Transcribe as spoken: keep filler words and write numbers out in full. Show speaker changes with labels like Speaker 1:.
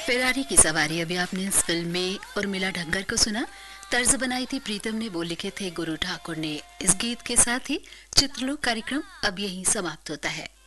Speaker 1: Ferrari की सवारी अभी आपने इस फिल्म में उर्मिला ढंगर को सुना। तर्ज बनाई थी प्रीतम ने, बोल लिखे थे गुरु ठाकुर ने। इस गीत के साथ ही चित्रलोक कार्यक्रम अब यहीं समाप्त होता है।